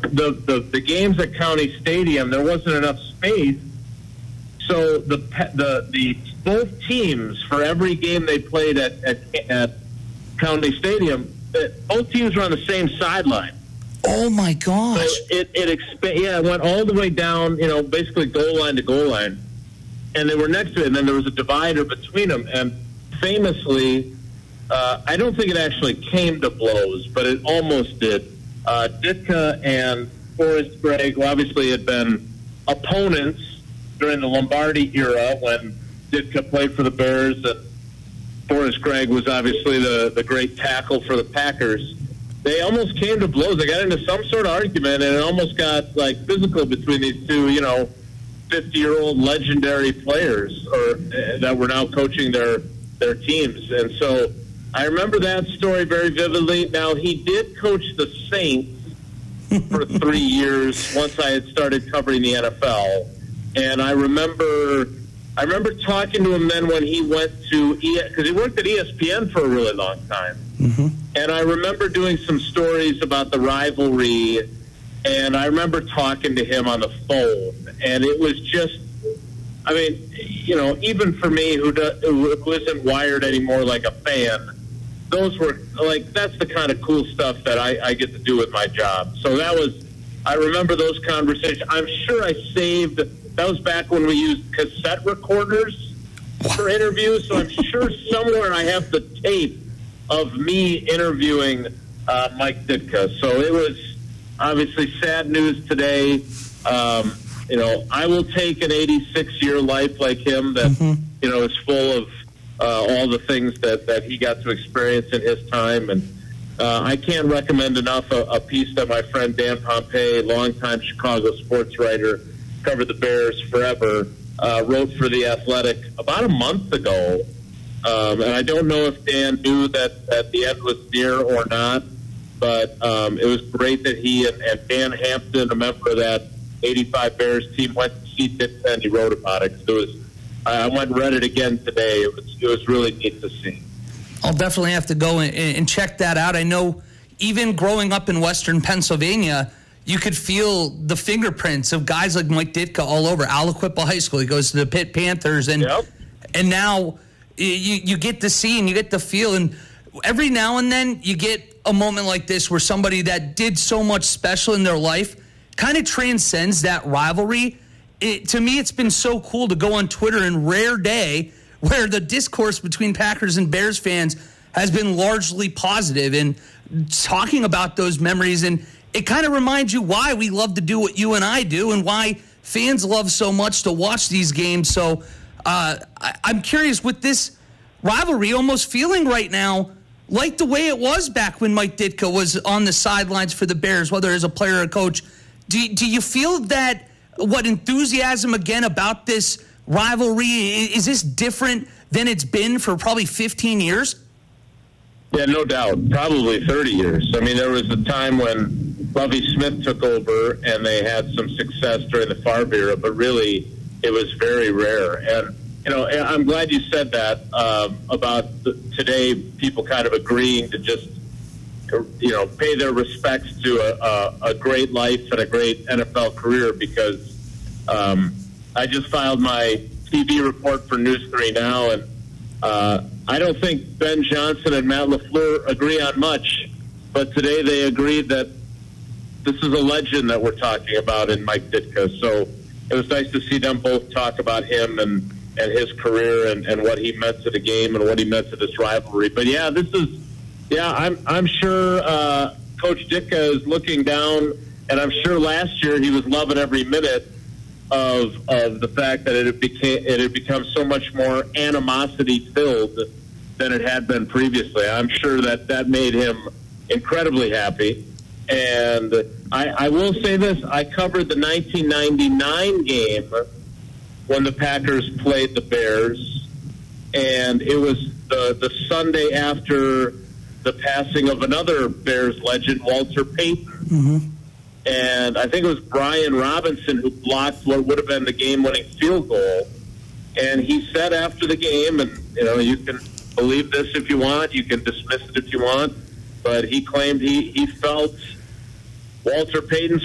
the games at County Stadium, there wasn't enough space. So the both teams, for every game they played at County Stadium, both teams were on the same sideline. Oh my gosh! So it went all the way down, basically goal line to goal line, and they were next to it. And then there was a divider between them. And famously, I don't think it actually came to blows, but it almost did. Ditka and Forrest Gregg, who obviously had been opponents during the Lombardi era when Ditka played for the Bears, and Forrest Gregg was obviously the great tackle for the Packers. They almost came to blows. They got into some sort of argument, and it almost got physical between these two, 50-year-old legendary players that were now coaching their teams. And so I remember that story very vividly. Now, he did coach the Saints for 3 years once I had started covering the NFL. And I remember talking to him then when he went to because he worked at ESPN for a really long time. Mm-hmm. And I remember doing some stories about the rivalry, and I remember talking to him on the phone, and it was just, even for me who isn't wired anymore like a fan, those were that's the kind of cool stuff that I get to do with my job. So I remember those conversations. I'm sure I saved. That was back when we used cassette recorders for interviews, so I'm sure somewhere I have the tape of me interviewing Mike Ditka. So it was obviously sad news today. I will take an 86-year life like him that, is full of all the things that he got to experience in his time. And I can't recommend enough a piece that my friend Dan Pompei, longtime Chicago sports writer, covered the Bears forever, wrote for The Athletic about a month ago. And I don't know if Dan knew that the end was near or not, but it was great that he and Dan Hampton, a member of that 85 Bears team, went to see Ditka and he wrote about it. So I went and read it again today. It was really neat to see. I'll definitely have to go and check that out. I know even growing up in Western Pennsylvania, you could feel the fingerprints of guys like Mike Ditka all over. Aliquippa High School, he goes to the Pitt Panthers, and now you get to see and you get to feel. And every now and then you get a moment like this where somebody that did so much special in their life kind of transcends that rivalry. To me, it's been so cool to go on Twitter in rare day where the discourse between Packers and Bears fans has been largely positive and talking about those memories. And it kind of reminds you why we love to do what you and I do and why fans love so much to watch these games. So I'm curious, with this rivalry almost feeling right now like the way it was back when Mike Ditka was on the sidelines for the Bears, whether as a player or a coach, do you feel that enthusiasm again about this rivalry? Is this different than it's been for probably 15 years? Yeah, no doubt. Probably 30 years. I mean, there was a time when Lovie Smith took over and they had some success during the Favre era, but really it was very rare. And, I'm glad you said that about today, people kind of agreeing to just, pay their respects to a great life and a great NFL career, because I just filed my TV report for News 3 Now, and I don't think Ben Johnson and Matt LaFleur agree on much, but today they agreed that this is a legend that we're talking about in Mike Ditka. So it was nice to see them both talk about him and his career and what he meant to the game and what he meant to this rivalry. But I'm sure Coach Ditka is looking down, and I'm sure last year he was loving every minute of the fact that it had become so much more animosity filled than it had been previously. I'm sure that made him incredibly happy. And I will say this: I covered the 1999 game when the Packers played the Bears, and it was the Sunday after the passing of another Bears legend, Walter Payton. Mm-hmm. And I think it was Brian Robinson who blocked what would have been the game-winning field goal. And he said after the game, and you can believe this if you want, you can dismiss it if you want, but he claimed he felt Walter Payton's